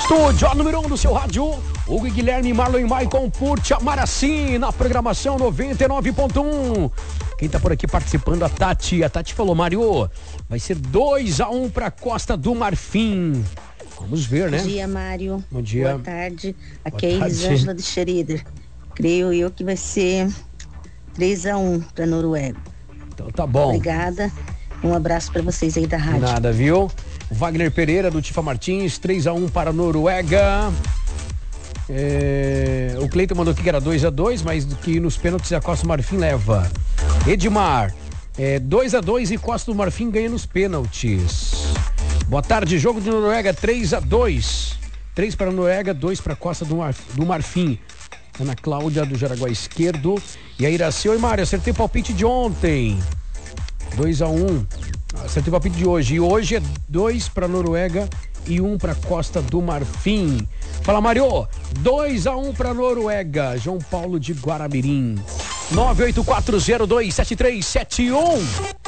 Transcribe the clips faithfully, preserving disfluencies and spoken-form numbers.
Estúdio a número um do seu rádio, Hugo e Guilherme, Marlon e Maicon, por Te Amar Assim, na programação noventa e nove ponto um. Quem tá por aqui participando, a Tati. A Tati falou, Mário, vai ser dois a um pra Costa do Marfim. Vamos ver, né? Bom dia, Mário. Bom dia. Boa tarde. Aqui Boa é tarde. Elisângela de Schroeder. Creio eu que vai ser três a um pra Noruega. Então tá bom. Obrigada. Um abraço pra vocês aí da rádio. Nada, viu? Wagner Pereira, do Tifa Martins, três a um para a Noruega. É... O Cleiton mandou aqui que era dois a dois, mas que nos pênaltis a Costa do Marfim leva. Edmar, é, dois a dois e Costa do Marfim ganha nos pênaltis. Boa tarde, jogo de Noruega, três a dois. três para a Noruega, dois para a Costa do, Mar... do Marfim. Ana Cláudia, do Jaraguá Esquerdo. E a Iraceu e Mário, acertei o palpite de ontem. dois a um. Acertei o palpite de hoje. E hoje é dois para Noruega e um para Costa do Marfim. Fala, Mário. dois a um para Noruega. João Paulo de Guaramirim. nove oito quatro zero dois sete três sete um.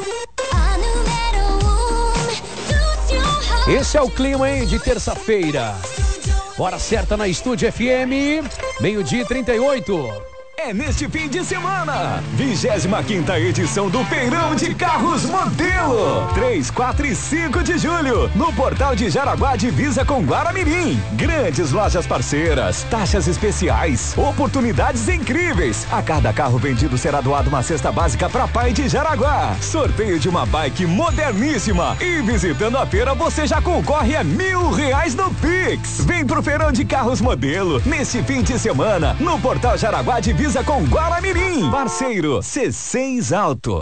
Esse é o clima, hein, de terça-feira. Hora certa na Estúdio F M, meio-dia e trinta e oito. É neste fim de semana, vigésima quinta edição do Feirão de Carros Modelo. três, quatro e cinco de julho, no Portal de Jaraguá, divisa com Guaramirim. Grandes lojas parceiras, taxas especiais, oportunidades incríveis. A cada carro vendido será doado uma cesta básica para pai de Jaraguá. Sorteio de uma bike moderníssima. E visitando a feira, você já concorre a mil reais no Pix. Vem pro Feirão de Carros Modelo, neste fim de semana, no Portal Jaraguá, divisa com Guaramirim. Parceiro C seis Auto.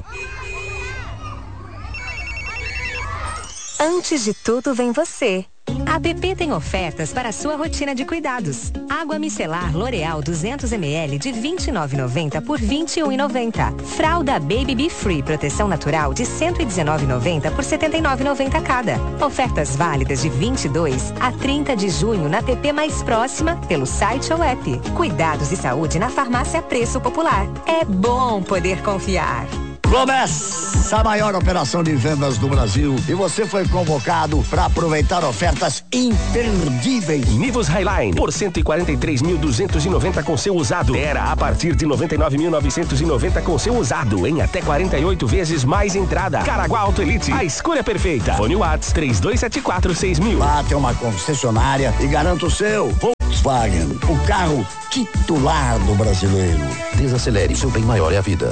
Antes de tudo vem você. A A P P tem ofertas para a sua rotina de cuidados. Água micelar L'Oreal duzentos mililitros de vinte e nove reais e noventa centavos por vinte e um reais e noventa centavos. Fralda Baby Be Free proteção natural de cento e dezenove reais e noventa centavos por setenta e nove reais e noventa centavos cada. Ofertas válidas de vinte e dois a trinta de junho na P P mais próxima, pelo site ou app. Cuidados e saúde na farmácia Preço Popular. É bom poder confiar. Começa a maior operação de vendas do Brasil e você foi convocado para aproveitar ofertas imperdíveis. Nivus Highline por cento e quarenta e três mil duzentos e noventa com seu usado. Era a partir de noventa e nove mil novecentos e noventa com seu usado em até quarenta e oito vezes mais entrada. Caraguá Auto Elite, a escolha perfeita. Fone Whats três dois sete quatro seis mil. Bate uma concessionária e garanta o seu Volkswagen, o carro titular do brasileiro. Desacelere, seu bem maior é a vida.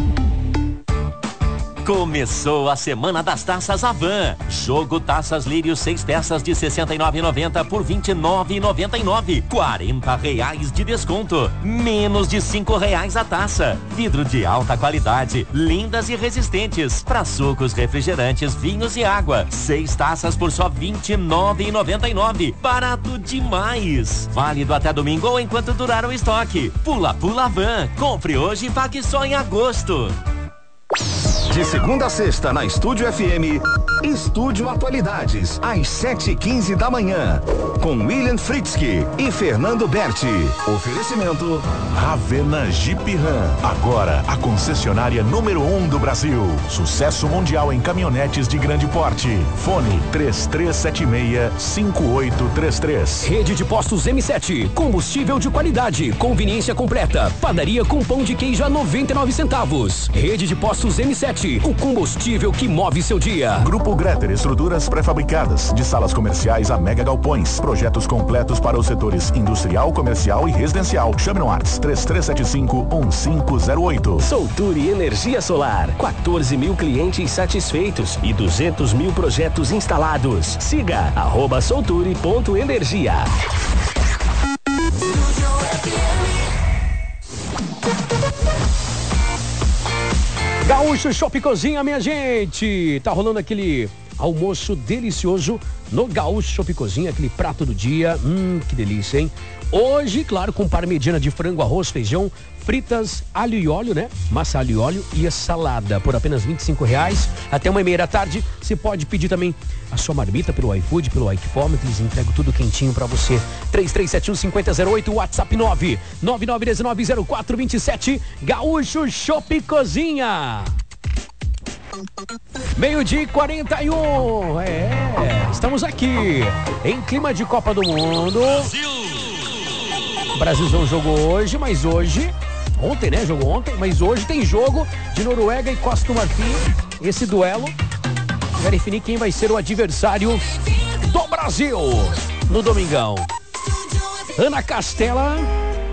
Começou a semana das taças Avan. Jogo Taças Lírio seis peças de sessenta e nove reais e noventa centavos por vinte e nove reais e noventa e nove centavos. quarenta reais de desconto. Menos de cinco reais a taça. Vidro de alta qualidade, lindas e resistentes. Para sucos, refrigerantes, vinhos e água. Seis taças por só vinte e nove reais e noventa e nove centavos. Barato demais. Válido até domingo ou enquanto durar o estoque. Pula Pula Avan. Compre hoje e pague só em agosto. De segunda a sexta, na Estúdio F M, Estúdio Atualidades, às sete e quinze da manhã, com William Fritzky e Fernando Berti. Oferecimento Ravena Jeep Ram, agora a concessionária número um do Brasil. Sucesso mundial em caminhonetes de grande porte. Fone três três sete seis, cinco oito três três. Rede de postos M sete, combustível de qualidade, conveniência completa, padaria com pão de queijo a noventa e nove centavos. Rede de postos M sete, o combustível que move seu dia. Grupo Greter, estruturas pré-fabricadas, de salas comerciais a mega galpões. Projetos completos para os setores industrial, comercial e residencial. Chame no Whats três três sete cinco, um cinco zero oito. Solturi Energia Solar, quatorze mil clientes satisfeitos e duzentos mil projetos instalados. Siga arroba solturi ponto energia. Gaúcho Shop Cozinha, minha gente. Tá rolando aquele almoço delicioso no Gaúcho Shop Cozinha, aquele prato do dia. Hum, que delícia, hein? Hoje, claro, com parmegiana de frango, arroz, feijão, fritas, alho e óleo, né? Massa, alho e óleo e a salada por apenas vinte e cinco reais. Até uma e meia da tarde. Você pode pedir também a sua marmita pelo iFood, pelo iFome, que eles entregam tudo quentinho pra você. três três sete um, cinco zero zero oito, WhatsApp nove nove nove um nove zero quatro dois sete. Gaúcho Shop Cozinha. Meio-dia e quarenta e um. É, estamos aqui em clima de Copa do Mundo. O Brasilzão jogou hoje, mas hoje... Ontem, né? Jogou ontem, mas hoje tem jogo de Noruega e Costa do Marfim. Esse duelo vai definir quem vai ser o adversário do Brasil no domingão. Ana Castela...